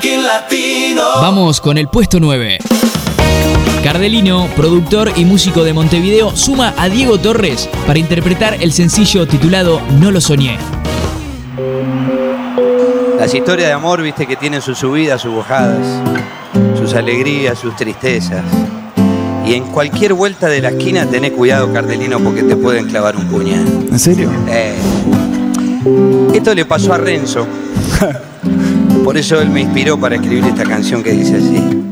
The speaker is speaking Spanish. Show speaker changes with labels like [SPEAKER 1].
[SPEAKER 1] ranking latino.
[SPEAKER 2] Vamos con el puesto 9. Cardelino, productor y músico de Montevideo, suma a Diego Torres para interpretar el sencillo titulado No lo soñé.
[SPEAKER 3] Las historias de amor, viste, que tienen sus subidas, sus bajadas, sus alegrías, sus tristezas. Y en cualquier vuelta de la esquina tenés cuidado, Cardelino, porque te pueden clavar un puñal.
[SPEAKER 4] ¿En serio?
[SPEAKER 3] Esto le pasó a Renzo. Por eso él me inspiró para escribir esta canción que dice así.